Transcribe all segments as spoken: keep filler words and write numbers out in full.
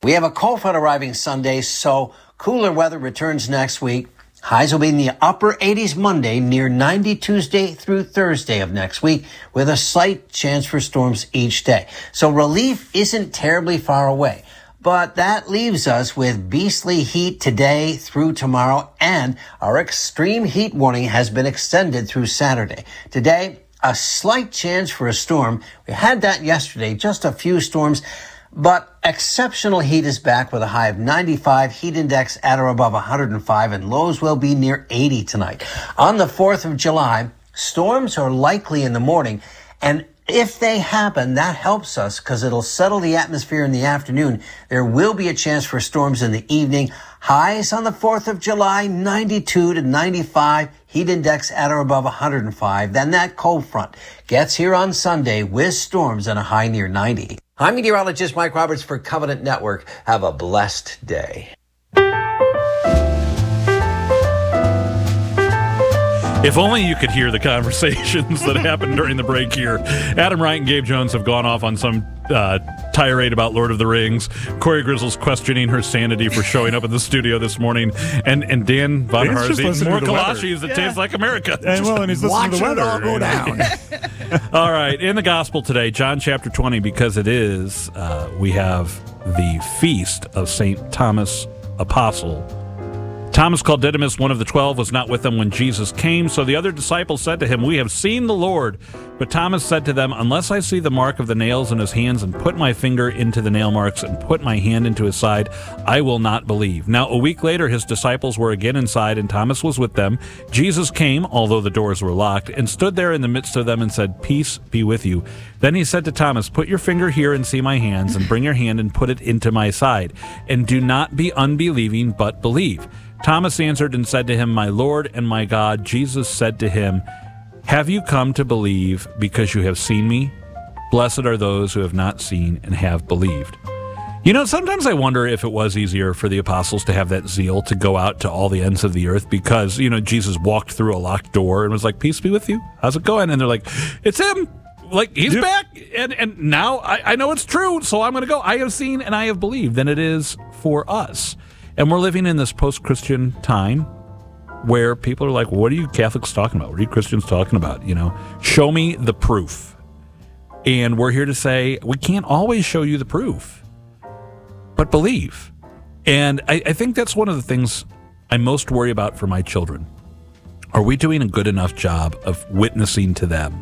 We have a cold front arriving Sunday, so cooler weather returns next week. Highs will be in the upper eighties Monday, near ninety Tuesday through Thursday of next week, with a slight chance for storms each day. So relief isn't terribly far away. But that leaves us with beastly heat today through tomorrow, and our extreme heat warning has been extended through Saturday. Today, a slight chance for a storm. We had that yesterday, just a few storms. But exceptional heat is back with a high of ninety-five, heat index at or above one hundred five, and lows will be near eighty tonight. On the fourth of July, storms are likely in the morning, and if they happen, that helps us because it'll settle the atmosphere in the afternoon. There will be a chance for storms in the evening. Highs on the fourth of July, ninety-two to ninety-five, heat index at or above one hundred five. Then that cold front gets here on Sunday with storms and a high near ninety. I'm meteorologist Mike Roberts for Covenant Network. Have a blessed day. If only you could hear the conversations that happened during the break here. Adam Wright and Gabe Jones have gone off on some uh, tirade about Lord of the Rings. Corey Grizzle's questioning her sanity for showing up in the studio this morning. And and Dan Von Haar is eating more kolaches that yeah. taste like America. And, well, and he's listening to the weather. Watch it all go down. All right, in the gospel today, John chapter twenty, because it is, uh, we have the feast of Saint Thomas Apostle. Thomas, called Didymus, one of the twelve, was not with them when Jesus came. So the other disciples said to him, "We have seen the Lord." But Thomas said to them, "Unless I see the mark of the nails in his hands and put my finger into the nail marks and put my hand into his side, I will not believe." Now a week later his disciples were again inside, and Thomas was with them. Jesus came, although the doors were locked, and stood there in the midst of them and said, "Peace be with you." Then he said to Thomas, "Put your finger here and see my hands, and bring your hand and put it into my side. And do not be unbelieving, but believe." Thomas answered and said to him, "My Lord and my God." Jesus said to him, "Have you come to believe because you have seen me? Blessed are those who have not seen and have believed." You know, sometimes I wonder if it was easier for the apostles to have that zeal to go out to all the ends of the earth because, you know, Jesus walked through a locked door and was like, "Peace be with you. How's it going?" And they're like, "It's him. Like, he's yep. back. And, and now I, I know it's true, so I'm going to go. I have seen and I have believed." Than it is for us. And we're living in this post-Christian time where people are like, "What are you Catholics talking about? What are you Christians talking about? You know, show me the proof." And we're here to say, we can't always show you the proof, but believe. And I, I think that's one of the things I most worry about for my children. Are we doing a good enough job of witnessing to them?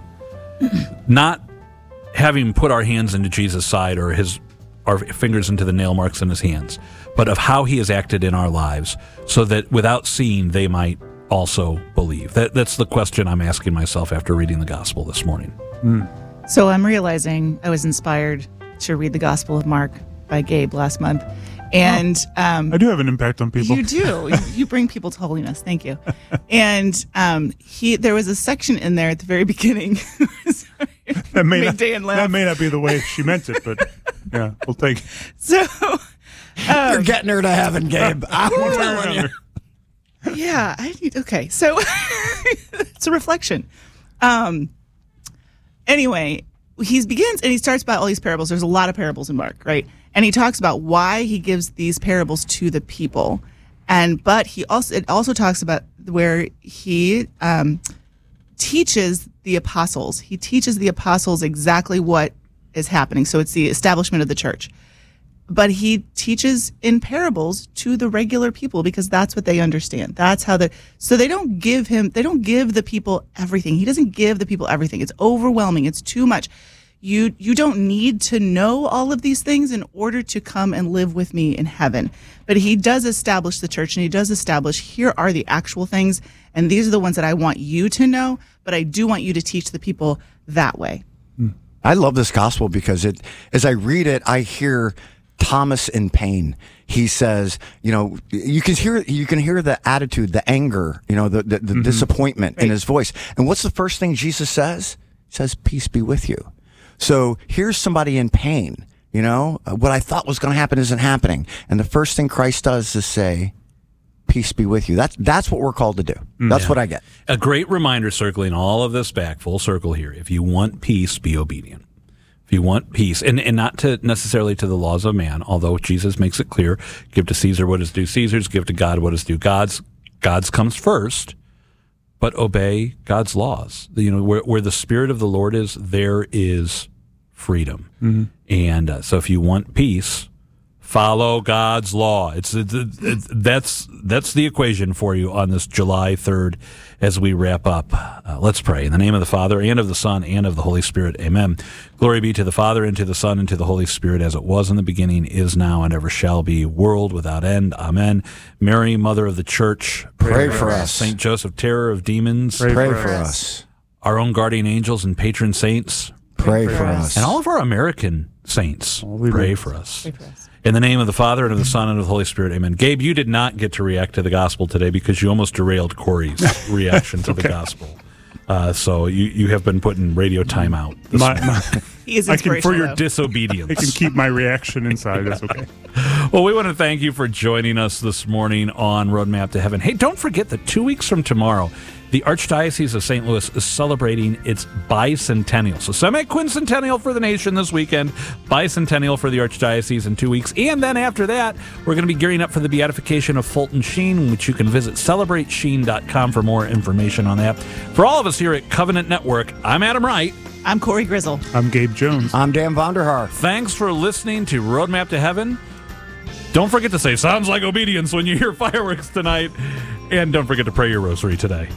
Not having put our hands into Jesus' side or his our fingers into the nail marks in his hands, but of how he has acted in our lives so that without seeing, they might also believe. That, that's the question I'm asking myself after reading the gospel this morning. Mm. So I'm realizing I was inspired to read the Gospel of Mark by Gabe last month. And um, I do have an impact on people. You do. You bring people to holiness. Thank you. And um, he, there was a section in there at the very beginning. that, may not, that may not be the way she meant it, but yeah, we'll take it. So um, you're getting her to heaven, Gabe. I'm telling you. Yeah. I need, okay. So it's a reflection. Um. Anyway, he begins and he starts about all these parables. There's a lot of parables in Mark, right? And he talks about why he gives these parables to the people. And but he also it also talks about where he um, teaches the apostles. He teaches the apostles exactly what is happening. So it's the establishment of the church. But he teaches in parables to the regular people because that's what they understand. That's how they, so they don't give him, they don't give the people everything. He doesn't give the people everything. It's overwhelming. It's too much. You, you don't need to know all of these things in order to come and live with me in heaven. But he does establish the church and he does establish here are the actual things. And these are the ones that I want you to know, but I do want you to teach the people that way. I love this gospel because it, as I read it, I hear Thomas in pain. He says, you know, you can hear you can hear the attitude, the anger, you know, the the, the mm-hmm. disappointment right. in his voice. And what's the first thing Jesus says? He says, "Peace be with you." So here's somebody in pain. You know, what I thought was going to happen isn't happening. And the first thing Christ does is say, "Peace be with you." That's that's what we're called to do. That's yeah. what I get. A great reminder, circling all of this back, full circle here. If you want peace, be obedient. If you want peace, and, and not to necessarily to the laws of man, although Jesus makes it clear, give to Caesar what is due Caesar's, give to God what is due God's. God's comes first, but obey God's laws. You know, where, where the Spirit of the Lord is, there is freedom. Mm-hmm. And uh, so if you want peace, follow God's law. It's, it's, it's that's that's the equation for you on this July third as we wrap up. Uh, let's pray. In the name of the Father, and of the Son, and of the Holy Spirit. Amen. Glory be to the Father, and to the Son, and to the Holy Spirit, as it was in the beginning, is now, and ever shall be, world without end. Amen. Mary, Mother of the Church, pray, pray for us. Saint Joseph, terror of demons, pray, pray for, for us. us. Our own guardian angels and patron saints, pray, pray for us. us. And all of our American saints, Holy pray Lord. for us. Pray for us. In the name of the Father, and of the Son, and of the Holy Spirit, amen. Gabe, you did not get to react to the gospel today because you almost derailed Corey's reaction to okay. the gospel. Uh, so you, you have been put in radio timeout. My, my, he is I can, for your though. disobedience. I can keep my reaction inside. That's okay. Well, we want to thank you for joining us this morning on Roadmap to Heaven. Hey, don't forget that two weeks from tomorrow, the Archdiocese of Saint Louis is celebrating its bicentennial. So semi-quincentennial for the nation this weekend, bicentennial for the Archdiocese in two weeks. And then after that, we're going to be gearing up for the beatification of Fulton Sheen, which you can visit celebrate sheen dot com for more information on that. For all of us here at Covenant Network, I'm Adam Wright. I'm Corey Grizzle. I'm Gabe Jones. I'm Dan Vonderhaar. Thanks for listening to Roadmap to Heaven. Don't forget to say, sounds like obedience when you hear fireworks tonight. And don't forget to pray your rosary today.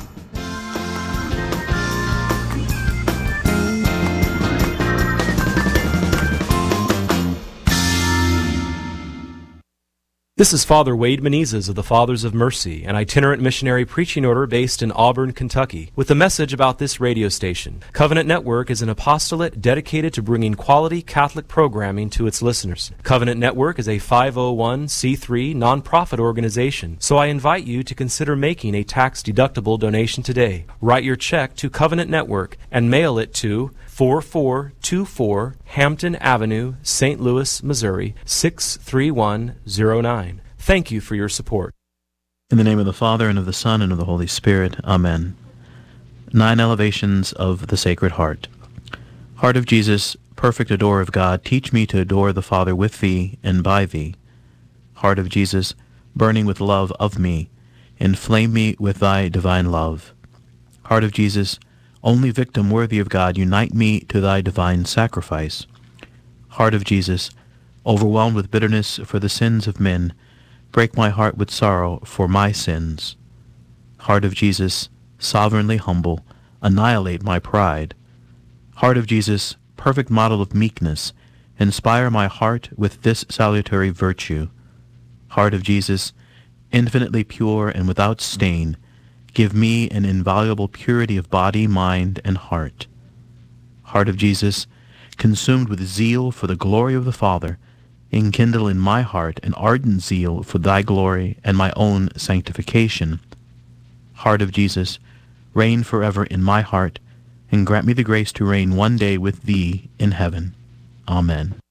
This is Father Wade Menezes of the Fathers of Mercy, an itinerant missionary preaching order based in Auburn, Kentucky, with a message about this radio station. Covenant Network is an apostolate dedicated to bringing quality Catholic programming to its listeners. Covenant Network is a five oh one c three nonprofit organization, so I invite you to consider making a tax-deductible donation today. Write your check to Covenant Network and mail it to four four two four Hampton Avenue, Saint Louis, Missouri, six three one zero nine. Thank you for your support. In the name of the Father, and of the Son, and of the Holy Spirit. Amen. Nine elevations of the Sacred Heart. Heart of Jesus, perfect adorer of God, teach me to adore the Father with thee and by thee. Heart of Jesus, burning with love of me, inflame me with thy divine love. Heart of Jesus, only victim worthy of God, unite me to thy divine sacrifice. Heart of Jesus, overwhelmed with bitterness for the sins of men, break my heart with sorrow for my sins. Heart of Jesus, sovereignly humble, annihilate my pride. Heart of Jesus, perfect model of meekness, inspire my heart with this salutary virtue. Heart of Jesus, infinitely pure and without stain, give me an inviolable purity of body, mind, and heart. Heart of Jesus, consumed with zeal for the glory of the Father, enkindle in my heart an ardent zeal for thy glory and my own sanctification. Heart of Jesus, reign forever in my heart, and grant me the grace to reign one day with thee in heaven. Amen.